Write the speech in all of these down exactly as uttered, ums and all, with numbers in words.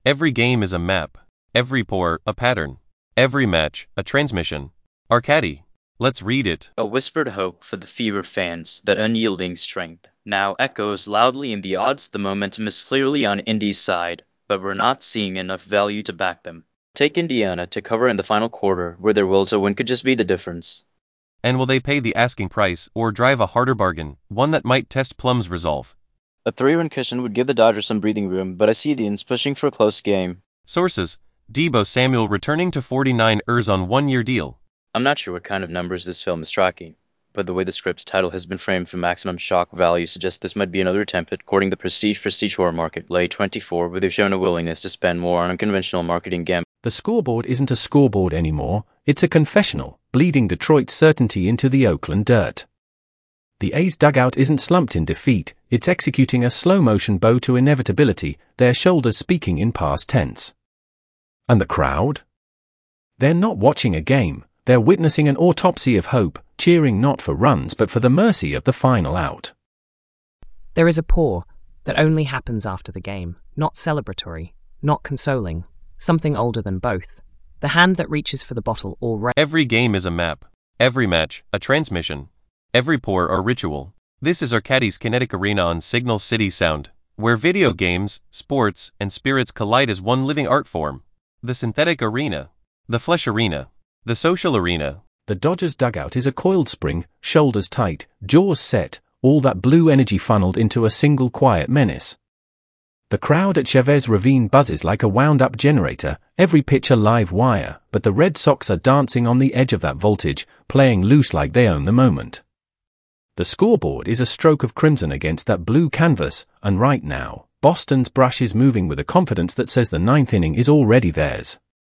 Every game is a map. Every pour, a pattern. Every match, a transmission. Arcadi. Let's read it. A whispered hope for the fever fans, that unyielding strength, now echoes loudly in the odds. The momentum is clearly on Indy's side, but we're not seeing enough value to back them. Take Indiana to cover in the final quarter, where their will to win could just be the difference. And will they pay the asking price, or drive a harder bargain, one that might test Plum's resolve? A three-run cushion would give the Dodgers some breathing room, but I see the Indians pushing for a close game. Sources: Deebo Samuel returning to forty-nine ers on one-year deal. I'm not sure what kind of numbers this film is tracking, but the way the script's title has been framed for maximum shock value suggests this might be another attempt at courting the prestige prestige horror market. Lay twenty-four, where they've shown a willingness to spend more on unconventional marketing gambit. The scoreboard isn't a scoreboard anymore, it's a confessional, bleeding Detroit's certainty into the Oakland dirt. The A's dugout isn't slumped in defeat, it's executing a slow-motion bow to inevitability, their shoulders speaking in past tense. And the crowd? They're not watching a game, they're witnessing an autopsy of hope, cheering not for runs but for the mercy of the final out. There is a pour that only happens after the game, not celebratory, not consoling, something older than both. The hand that reaches for the bottle already. Every game is a map. Every match, a transmission. Every pour, a ritual. This is Arcadi's Kinetic Arena on Signal City Sound, where video games, sports, and spirits collide as one living art form. The synthetic arena. The flesh arena. The social arena. The Dodgers dugout is a coiled spring, shoulders tight, jaws set, all that blue energy funneled into a single quiet menace. The crowd at Chavez Ravine buzzes like a wound-up generator, every pitch a live wire, but the Red Sox are dancing on the edge of that voltage, playing loose like they own the moment. The scoreboard is a stroke of crimson against that blue canvas, and right now, Boston's brush is moving with a confidence that says the ninth inning is already theirs.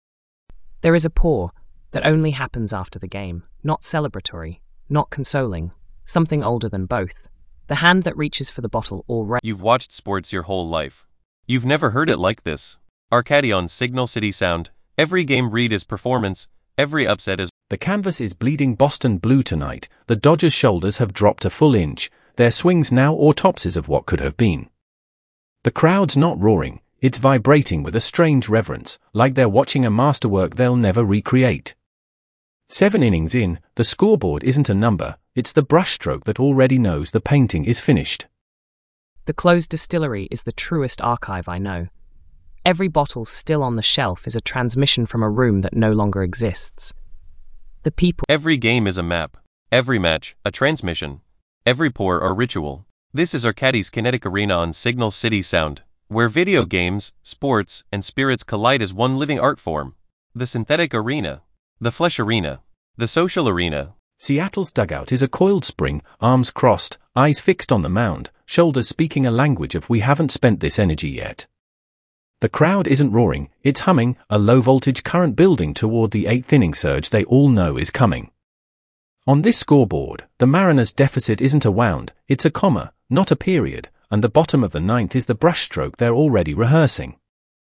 There is a pour that only happens after the game, not celebratory, not consoling, something older than both. The hand that reaches for the bottle already. You've watched sports your whole life. You've never heard it like this. Arcadi on Signal City Sound. Every game read is performance, every upset is. The canvas is bleeding Boston blue tonight. The Dodgers' shoulders have dropped a full inch, their swings now autopsies of what could have been. The crowd's not roaring, it's vibrating with a strange reverence, like they're watching a masterwork they'll never recreate. Seven innings in, the scoreboard isn't a number, it's the brushstroke that already knows the painting is finished. The closed distillery is the truest archive I know. Every bottle still on the shelf is a transmission from a room that no longer exists. The people. Every game is a map. Every match, a transmission. Every pour, a ritual. This is Arcadi's Kinetic Arena on Signal City Sound, where video games, sports, and spirits collide as one living art form. The synthetic arena. The flesh arena. The social arena. Seattle's dugout is a coiled spring, arms crossed, eyes fixed on the mound, shoulders speaking a language of we haven't spent this energy yet. The crowd isn't roaring, it's humming, a low-voltage current building toward the eighth-inning surge they all know is coming. On this scoreboard, the Mariners' deficit isn't a wound, it's a comma, not a period, and the bottom of the ninth is the brushstroke they're already rehearsing.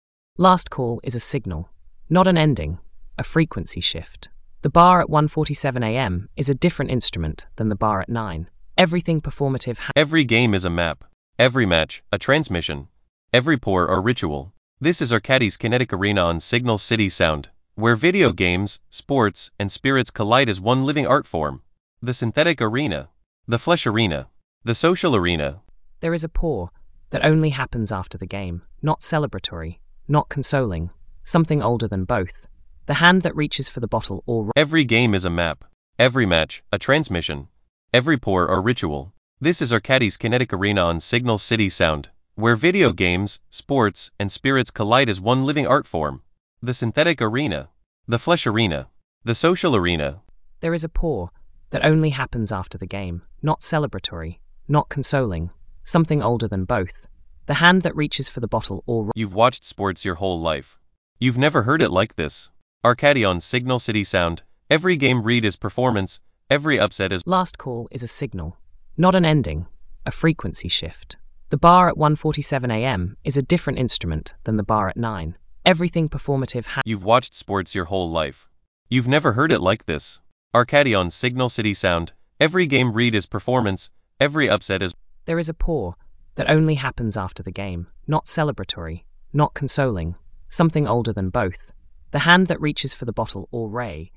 Last call is a signal, not an ending, a frequency shift. The bar at one forty-seven a m is a different instrument than the bar at nine. Everything performative. Ha- Every game is a map. Every match, a transmission. Every pour, a ritual. This is Arcadi's Kinetic Arena on Signal City Sound, where video games, sports, and spirits collide as one living art form. The synthetic arena. The flesh arena. The social arena. There is a pour that only happens after the game, not celebratory, not consoling, something older than both. The hand that reaches for the bottle already. Every game is a map. Every match, a transmission. Every pour, a ritual. This is Arcadi's Kinetic Arena on Signal City Sound, where video games, sports, and spirits collide as one living art form. The synthetic arena. The flesh arena. The social arena. There is a pour that only happens after the game, not celebratory, not consoling, something older than both. The hand that reaches for the bottle already. You've watched sports your whole life. You've never heard it like this. Arcadi on Signal City Sound. Every game read is performance, every upset is. Last call is a signal, not an ending, a frequency shift. The bar at one forty-seven a m is a different instrument than the bar at nine. Everything performative. Ha- You've watched sports your whole life. You've never heard it like this. Arcadi on Signal City Sound. Every game read is performance, every upset is. There is a pour that only happens after the game, not celebratory, not consoling, something older than both. The hand that reaches for the bottle or ray.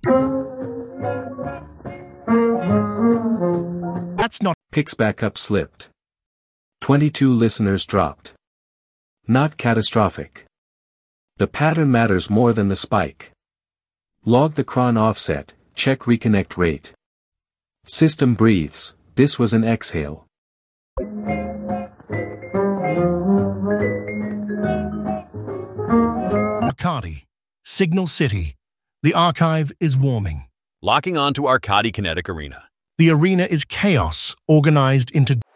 That's not. Picks back up slipped. twenty-two listeners dropped. Not catastrophic. The pattern matters more than the spike. Log the cron offset, check reconnect rate. System breathes, this was an exhale. Arcadi, Signal City. The archive is warming. Locking on to Arcadi Kinetic Arena. The arena is chaos, organized into